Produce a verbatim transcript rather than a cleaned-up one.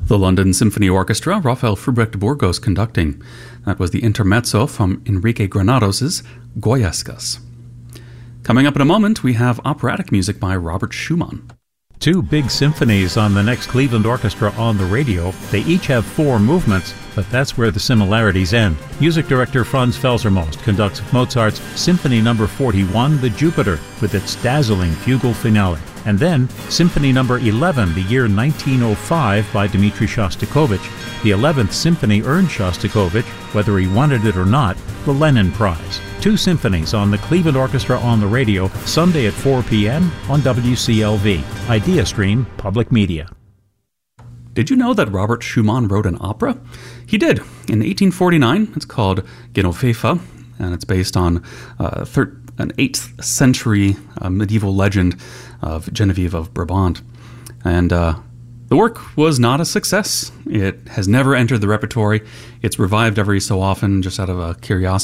The London Symphony Orchestra, Rafael Frubrecht Burgos conducting. That was the intermezzo from Enrique Granados' Goyescas. Coming up in a moment, we have operatic music by Robert Schumann. Two big symphonies on the next Cleveland Orchestra on the radio. They each have four movements, but that's where the similarities end. Music director Franz Felsermost conducts Mozart's Symphony Number forty-one, The Jupiter, with its dazzling fugal finale. And then Symphony Number eleven, the year nineteen oh five, by Dmitri Shostakovich. The eleventh Symphony earned Shostakovich, whether he wanted it or not, the Lenin Prize. Two symphonies on the Cleveland Orchestra on the radio, Sunday at four p.m. on W C L V. IdeaStream Public Media. Did you know that Robert Schumann wrote an opera? He did. In eighteen forty-nine, it's called Genoveffa, and it's based on uh, thir- an eighth century uh, medieval legend of Genevieve of Brabant. And uh, the work was not a success. It has never entered the repertory. It's revived every so often just out of a curiosity.